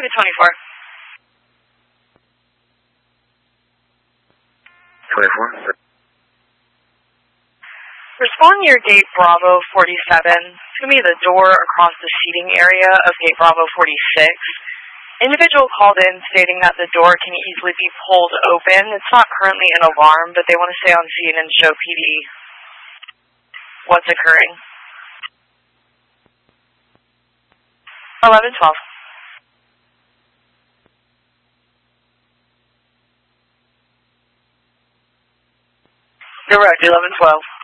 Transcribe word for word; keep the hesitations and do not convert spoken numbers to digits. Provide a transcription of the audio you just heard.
Unit twenty-four. twenty-four. Respond near gate Bravo forty-seven. It's going to be the door across the seating area of gate Bravo forty-six. Individual called in stating that the door can easily be pulled open. It's not currently an alarm, but they want to stay on scene and show P D what's occurring. eleven twelve. Direct, eleven twelve.